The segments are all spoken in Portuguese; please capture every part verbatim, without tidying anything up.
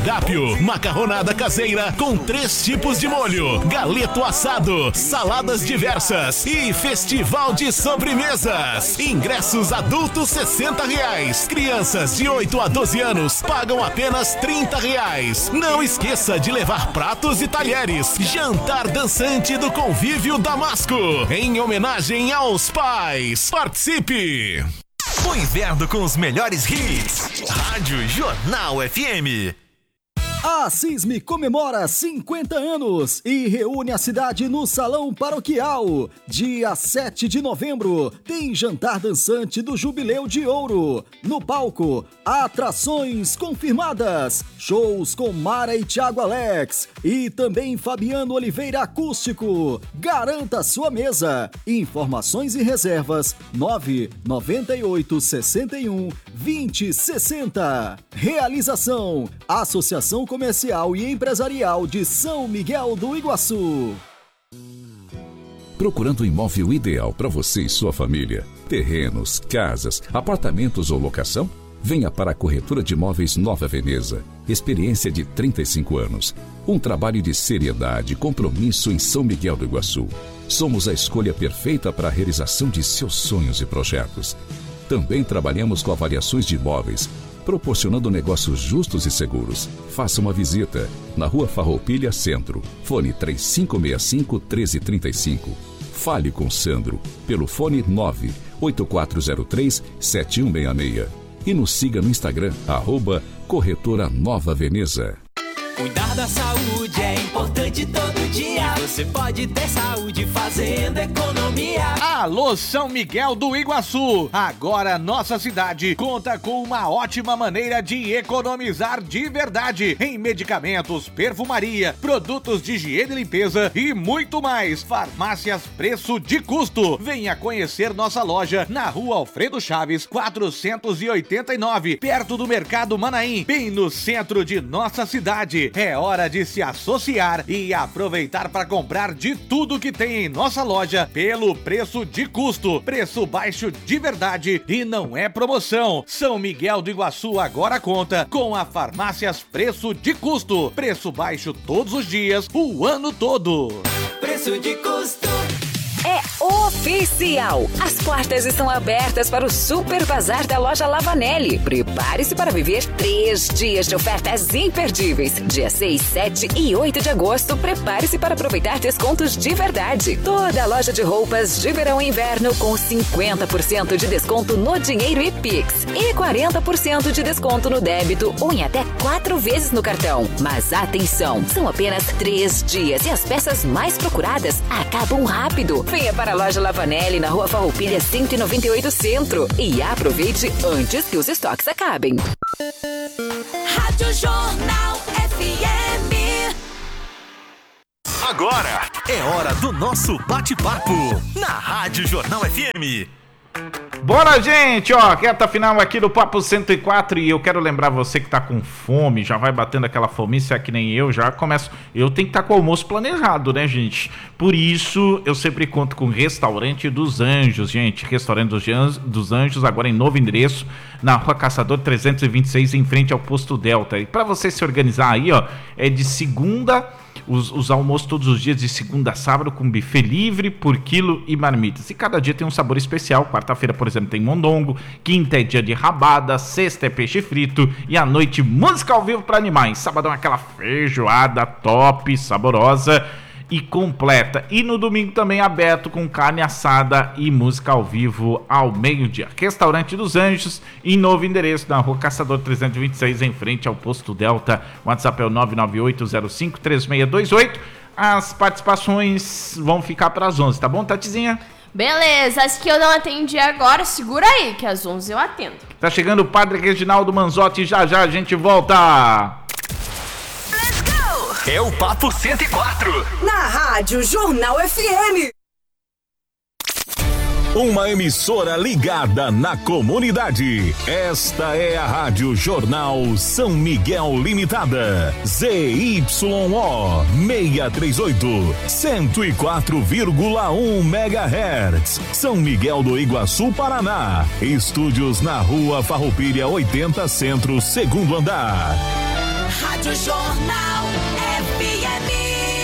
cardápio: macarronada caseira com três tipos de molho, galeto assado, saladas diversas e festival de sobremesas. Ingressos adultos sessenta reais. Crianças de oito a doze anos pagam apenas trinta reais. Não esqueça de levar pratos e talheres. Jantar dançante do Convívio Damasco, em homenagem aos pais. Participe! O inverno com os melhores hits. Rádio Jornal F M. A CISME comemora cinquenta anos e reúne a cidade no Salão Paroquial. Dia sete de novembro, tem jantar dançante do Jubileu de Ouro. No palco, atrações confirmadas. Shows com Mara e Thiago Alex. E também Fabiano Oliveira Acústico. Garanta sua mesa. Informações e reservas nove nove oito seis um dois zero seis zero. Realização: Associação Comercial e Empresarial de São Miguel do Iguaçu. Procurando o imóvel ideal para você e sua família? Terrenos, casas, apartamentos ou locação? Venha para a Corretora de Imóveis Nova Veneza. Experiência de trinta e cinco anos. Um trabalho de seriedade e compromisso em São Miguel do Iguaçu. Somos a escolha perfeita para a realização de seus sonhos e projetos. Também trabalhamos com avaliações de imóveis, proporcionando negócios justos e seguros. Faça uma visita na Rua Farroupilha Centro. Fone três cinco seis cinco, um três três cinco. Fale com Sandro pelo fone nove oito quatro zero três, sete um seis seis. E nos siga no Instagram, arroba Corretora Nova Veneza. Cuidar da saúde é importante todo dia. Você pode ter saúde fazendo economia. Alô, São Miguel do Iguaçu! Agora nossa cidade conta com uma ótima maneira de economizar de verdade em medicamentos, perfumaria, produtos de higiene e limpeza e muito mais. Farmácias Preço de Custo. Venha conhecer nossa loja na Rua Alfredo Chaves, quatrocentos e oitenta e nove, perto do Mercado Manaim, bem no centro de nossa cidade. É hora de se associar e aproveitar para comprar de tudo que tem em nossa loja pelo preço de custo. Preço baixo de verdade e não é promoção. São Miguel do Iguaçu agora conta com a Farmácias Preço de Custo. Preço baixo todos os dias, o ano todo. Preço de custo. É oficial! As portas estão abertas para o Super Bazar da loja Lavanelli. Prepare-se para viver três dias de ofertas imperdíveis. Dia seis, sete e oito de agosto, prepare-se para aproveitar descontos de verdade. Toda a loja de roupas de verão e inverno com cinquenta por cento de desconto no dinheiro e Pix. E quarenta por cento de desconto no débito ou em até quatro vezes no cartão. Mas atenção, são apenas três dias e as peças mais procuradas acabam rápido. Venha para a loja Lavanelli na Rua Farroupilha cento e noventa e oito Centro e aproveite antes que os estoques acabem. Rádio Jornal F M. Agora é hora do nosso bate-papo na Rádio Jornal F M. Bora, gente, ó, reta final aqui do Papo cento e quatro e eu quero lembrar você que tá com fome, já vai batendo aquela fome, se é que nem eu, já começo, eu tenho que estar tá com o almoço planejado, né, gente? Por isso, eu sempre conto com o Restaurante dos Anjos, gente, Restaurante dos Anjos, dos Anjos agora em novo endereço, na Rua Caçador trezentos e vinte e seis, em frente ao Posto Delta. E pra você se organizar aí, ó, é de segunda... Os, os almoços todos os dias de segunda a sábado com buffet livre por quilo e marmitas. E cada dia tem um sabor especial. Quarta-feira, por exemplo, tem mondongo. Quinta é dia de rabada. Sexta é peixe frito. E à noite, música ao vivo para animais. Sábado é aquela feijoada top, saborosa e completa. E no domingo também aberto com carne assada e música ao vivo ao meio-dia. Restaurante dos Anjos, em novo endereço na Rua Caçador trezentos e vinte e seis, em frente ao Posto Delta. O WhatsApp é o nove nove oito zero cinco três seis dois oito. As participações vão ficar para as onze, tá bom, Tatizinha? Beleza, as que eu não atendi agora, segura aí, que às onze eu atendo. Tá chegando o Padre Reginaldo Manzotti, já já a gente volta. É o Papo cento e quatro. Na Rádio Jornal F M. Uma emissora ligada na comunidade. Esta é a Rádio Jornal São Miguel Limitada. Z Y O seiscentos e trinta e oito, cento e quatro vírgula um megahertz. São Miguel do Iguaçu, Paraná. Estúdios na Rua Farroupilha oitenta Centro, segundo andar. Rádio Jornal F M.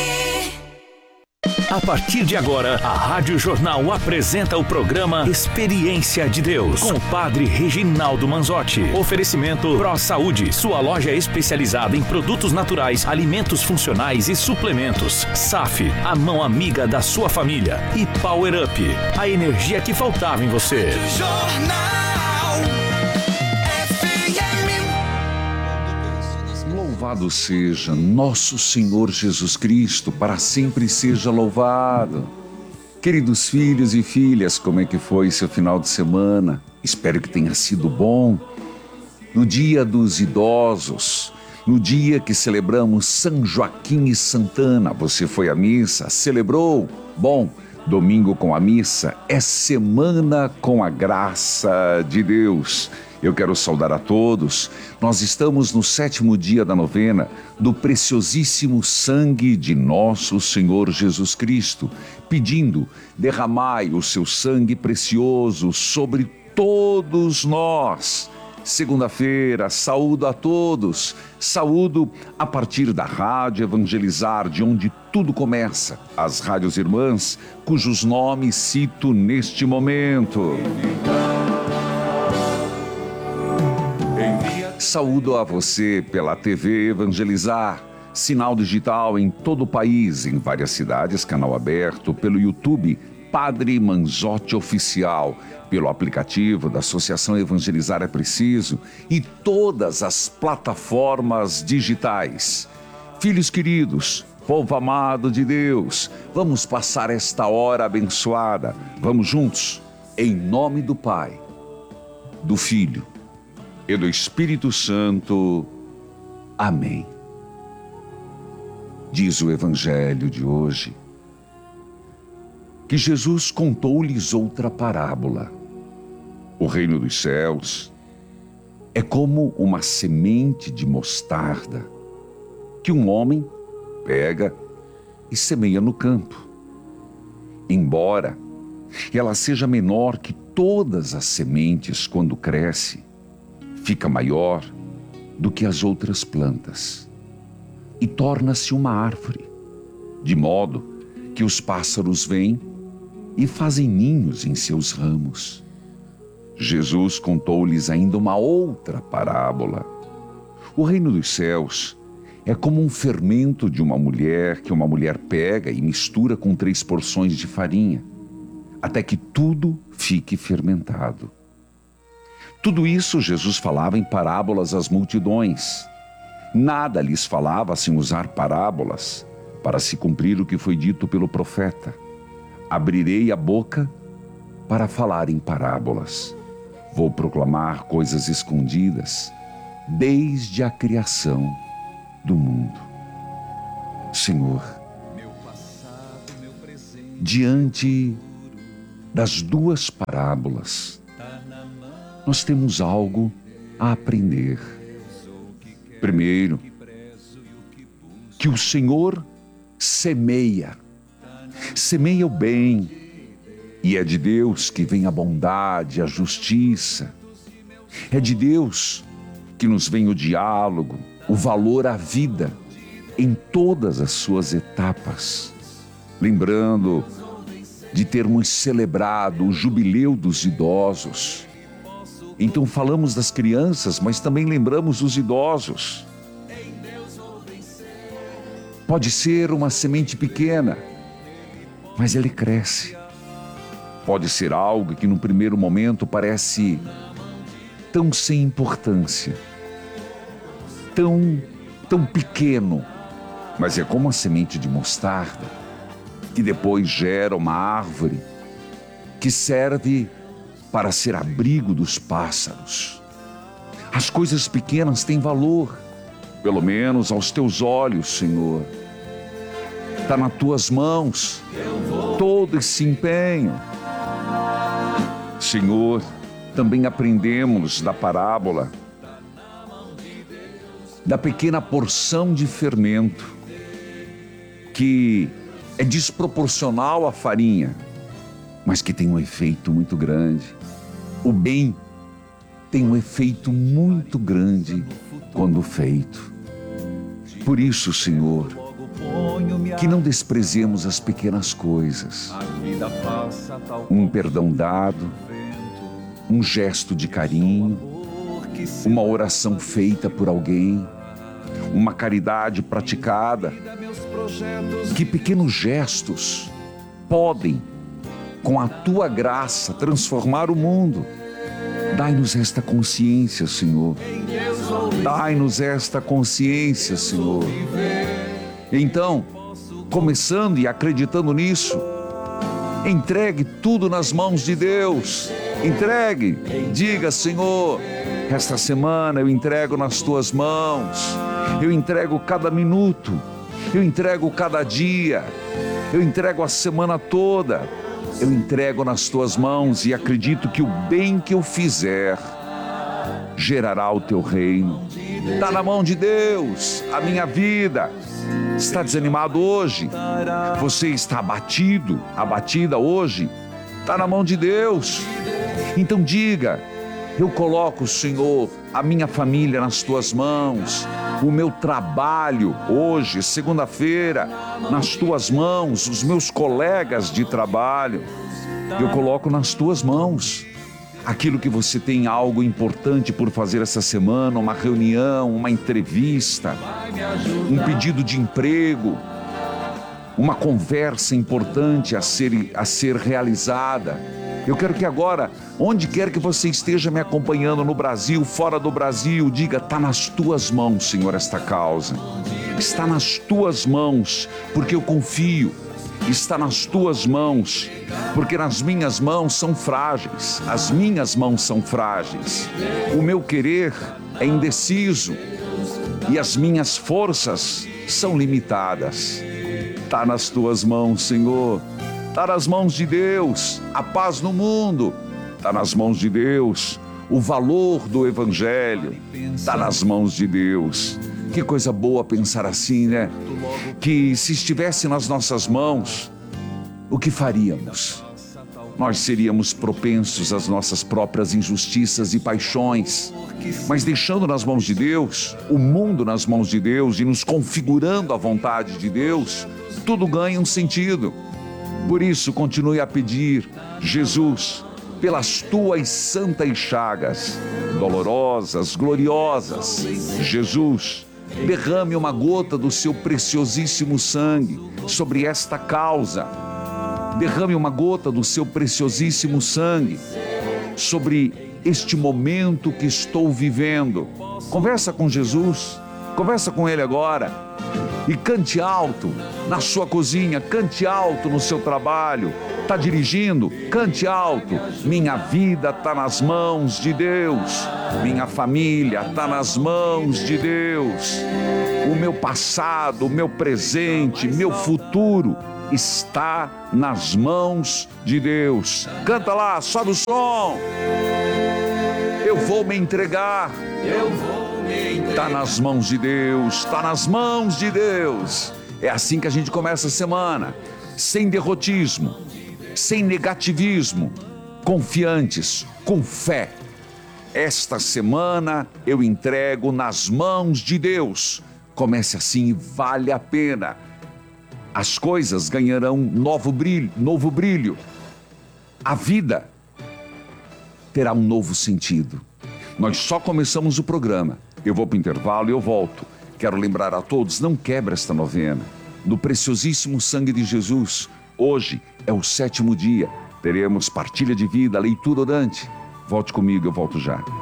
A partir de agora, a Rádio Jornal apresenta o programa Experiência de Deus, com o Padre Reginaldo Manzotti. Oferecimento Pro Saúde, sua loja especializada em produtos naturais, alimentos funcionais e suplementos. S A F, a mão amiga da sua família. E Power Up, a energia que faltava em você. Jornal F M. Louvado seja nosso Senhor Jesus Cristo, para sempre seja louvado. Queridos filhos e filhas, como é que foi seu final de semana? Espero que tenha sido bom. No dia dos idosos, no dia que celebramos São Joaquim e Santana, você foi à missa? Celebrou? Bom, domingo com a missa é semana com a graça de Deus. Eu quero saudar a todos. Nós estamos no sétimo dia da novena do preciosíssimo sangue de nosso Senhor Jesus Cristo, pedindo: derramai o seu sangue precioso sobre todos nós. Segunda-feira, saúdo a todos. Saúdo a partir da Rádio Evangelizar, de onde tudo começa, as rádios irmãs, cujos nomes cito neste momento. Saúdo a você pela T V Evangelizar, sinal digital em todo o país, em várias cidades, canal aberto, pelo YouTube Padre Manzotti Oficial, pelo aplicativo da Associação Evangelizar é Preciso e todas as plataformas digitais. Filhos queridos, povo amado de Deus, vamos passar esta hora abençoada. Vamos juntos, em nome do Pai, do Filho e do Espírito Santo. Amém. Diz o Evangelho de hoje que Jesus contou-lhes outra parábola. O reino dos céus é como uma semente de mostarda que um homem pega e semeia no campo. Embora ela seja menor que todas as sementes, quando cresce, fica maior do que as outras plantas e torna-se uma árvore, de modo que os pássaros vêm e fazem ninhos em seus ramos. Jesus contou-lhes ainda uma outra parábola. O reino dos céus é como um fermento de uma mulher que uma mulher pega e mistura com três porções de farinha, até que tudo fique fermentado. Tudo isso Jesus falava em parábolas às multidões. Nada lhes falava sem usar parábolas, para se cumprir o que foi dito pelo profeta: abrirei a boca para falar em parábolas. Vou proclamar coisas escondidas desde a criação do mundo. Senhor, diante das duas parábolas, nós temos algo a aprender. Primeiro, que o Senhor semeia, semeia o bem, e é de Deus que vem a bondade, a justiça. É de Deus que nos vem o diálogo, o valor à vida em todas as suas etapas. Lembrando de termos celebrado o jubileu dos idosos. Então falamos das crianças, mas também lembramos os idosos. Pode ser uma semente pequena, mas ele cresce. Pode ser algo que no primeiro momento parece tão sem importância, tão, tão pequeno, mas é como a semente de mostarda, que depois gera uma árvore que serve para ser abrigo dos pássaros. As coisas pequenas têm valor, pelo menos aos teus olhos, Senhor. Está nas tuas mãos todo esse empenho. Senhor, também aprendemos da parábola da pequena porção de fermento que é desproporcional à farinha, mas que tem um efeito muito grande. O bem tem um efeito muito grande quando feito. Por isso, Senhor, que não desprezemos as pequenas coisas. Um perdão dado, um gesto de carinho, uma oração feita por alguém, uma caridade praticada. Que pequenos gestos podem, com a Tua graça, transformar o mundo. Dai-nos esta consciência, Senhor. Dai-nos esta consciência, Senhor. Então, começando e acreditando nisso, entregue tudo nas mãos de Deus. Entregue. Diga, Senhor, esta semana eu entrego nas Tuas mãos. Eu entrego cada minuto. Eu entrego cada dia. Eu entrego a semana toda. Eu entrego nas Tuas mãos e acredito que o bem que eu fizer gerará o Teu reino. Está na mão de Deus a minha vida. Está desanimado hoje? Você está abatido, abatida hoje? Está na mão de Deus. Então diga: eu coloco, Senhor, a minha família nas Tuas mãos. O meu trabalho hoje, segunda-feira, nas Tuas mãos. Os meus colegas de trabalho, eu coloco nas Tuas mãos. Aquilo que você tem algo importante por fazer essa semana, uma reunião, uma entrevista, um pedido de emprego, uma conversa importante a ser, a ser realizada. Eu quero que agora, onde quer que você esteja me acompanhando, no Brasil, fora do Brasil, diga: está nas Tuas mãos, Senhor, esta causa. Está nas Tuas mãos, porque eu confio. Está nas Tuas mãos, porque nas minhas mãos são frágeis. As minhas mãos são frágeis. O meu querer é indeciso e as minhas forças são limitadas. Está nas Tuas mãos, Senhor. Está nas mãos de Deus a paz no mundo. Está nas mãos de Deus o valor do Evangelho. Está nas mãos de Deus. Que coisa boa pensar assim, né? Que se estivesse nas nossas mãos, o que faríamos? Nós seríamos propensos às nossas próprias injustiças e paixões. Mas deixando nas mãos de Deus, o mundo nas mãos de Deus e nos configurando à vontade de Deus, tudo ganha um sentido. Por isso, continue a pedir: Jesus, pelas Tuas santas chagas, dolorosas, gloriosas, Jesus, derrame uma gota do Seu preciosíssimo sangue sobre esta causa. Derrame uma gota do Seu preciosíssimo sangue sobre este momento que estou vivendo. Conversa com Jesus, conversa com Ele agora. E cante alto na sua cozinha, cante alto no seu trabalho. Está dirigindo? Cante alto. Minha vida está nas mãos de Deus. Minha família está nas mãos de Deus. O meu passado, o meu presente, meu futuro está nas mãos de Deus. Canta lá, sobe o som. Eu vou me entregar. Eu vou. Está nas mãos de Deus, está nas mãos de Deus. É assim que a gente começa a semana, sem derrotismo, sem negativismo, confiantes, com fé. Esta semana eu entrego nas mãos de Deus. Comece assim e vale a pena. As coisas ganharão novo brilho, novo brilho. A vida terá um novo sentido. Nós só começamos o programa. Eu vou para o intervalo e eu volto. Quero lembrar a todos, não quebre esta novena. No preciosíssimo sangue de Jesus, hoje é o sétimo dia. Teremos partilha de vida, leitura orante. Volte comigo, eu volto já.